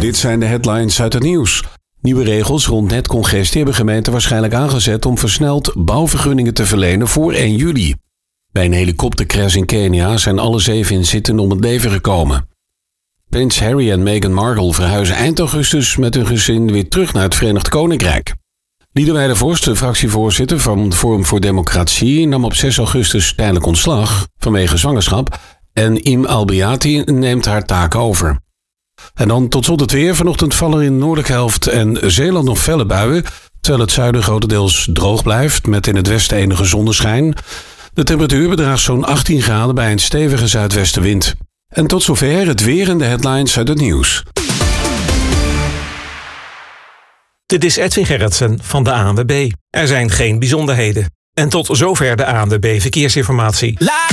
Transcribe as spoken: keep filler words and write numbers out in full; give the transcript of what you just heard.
Dit zijn de headlines uit het nieuws. Nieuwe regels rond netcongestie hebben gemeenten waarschijnlijk aangezet om versneld bouwvergunningen te verlenen voor één juli. Bij een helikoptercrash in Kenia zijn alle zeven inzittenden om het leven gekomen. Prins Harry en Meghan Markle verhuizen eind augustus met hun gezin weer terug naar het Verenigd Koninkrijk. Liederwijde de Vorst, de fractievoorzitter van Forum voor Democratie, nam op zes augustus tijdelijk ontslag vanwege zwangerschap en Im Albiati neemt haar taak over. En dan tot slot het weer. Vanochtend vallen in de noordelijke helft en Zeeland nog felle buien, terwijl het zuiden grotendeels droog blijft met in het westen enige zonneschijn. De temperatuur bedraagt zo'n achttien graden bij een stevige zuidwestenwind. En tot zover het weer en de headlines uit het nieuws. Dit is Edwin Gerritsen van de A N W B. Er zijn geen bijzonderheden. En tot zover de A N W B Verkeersinformatie. La